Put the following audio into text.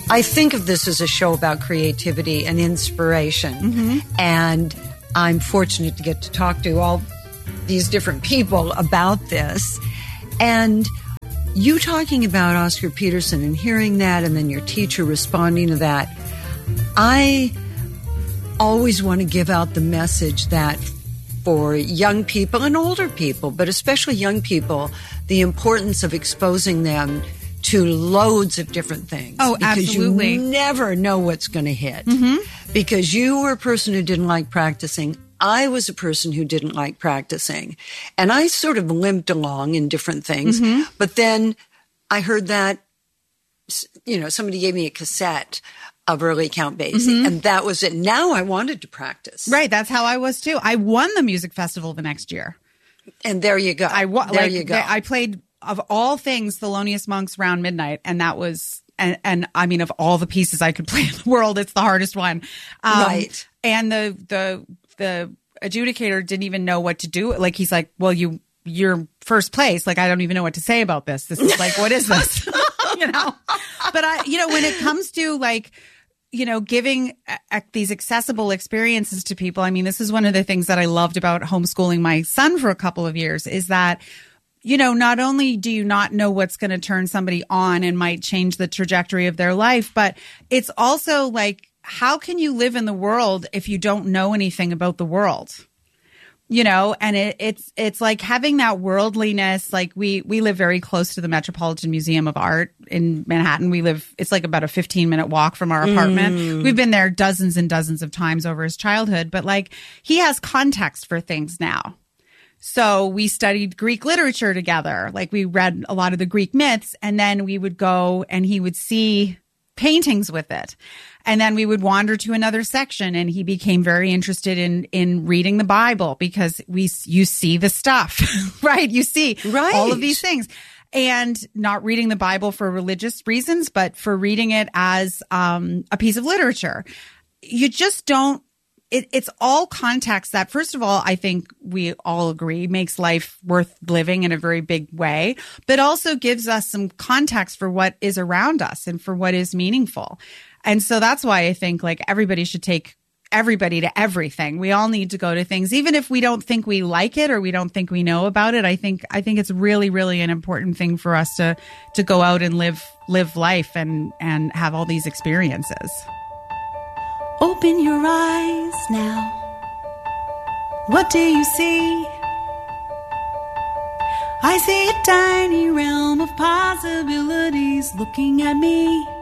I think of this as a show about creativity and inspiration. And I'm fortunate to get to talk to all these different people about this. And you talking about Oscar Peterson and hearing that, and then your teacher responding to that, I always want to give out the message that for young people and older people, but especially young people, the importance of exposing them to loads of different things. Oh, because absolutely. You never know what's going to hit. Because you were a person who didn't like practicing. I was a person who didn't like practicing. And I sort of limped along in different things. But then I heard that, somebody gave me a cassette of Early Count Basie, and that was it. Now I wanted to practice. Right. That's how I was too. I won the music festival the next year. And there you go. There you go. I played, of all things, Thelonious Monk's Round Midnight, and that was, and I mean, of all the pieces I could play in the world, it's the hardest one. Right. And the adjudicator didn't even know what to do. Like, he's like, well, you're first place. Like, I don't even know what to say about this. This is like, what is this? But when it comes to like, giving these accessible experiences to people. I mean, this is one of the things that I loved about homeschooling my son for a couple of years is that, not only do you not know what's going to turn somebody on and might change the trajectory of their life, but it's also like, how can you live in the world if you don't know anything about the world? And it's like having that worldliness. Like we live very close to the Metropolitan Museum of Art in Manhattan. It's like about a 15-minute walk from our apartment. We've been there dozens and dozens of times over his childhood, but like he has context for things now. So we studied Greek literature together. Like we read a lot of the Greek myths, and then we would go and he would see paintings with it. And then we would wander to another section, and he became very interested in reading the Bible because you see the stuff, right? You see all of these things. And not reading the Bible for religious reasons, but for reading it as a piece of literature. You just don't. It's all context that, first of all, I think we all agree makes life worth living in a very big way, but also gives us some context for what is around us and for what is meaningful. And so that's why I think like everybody should take everybody to everything. We all need to go to things, even if we don't think we like it or we don't think we know about it. I think it's really, really an important thing for us to go out and live life and have all these experiences. Open your eyes now. What do you see? I see a tiny realm of possibilities looking at me.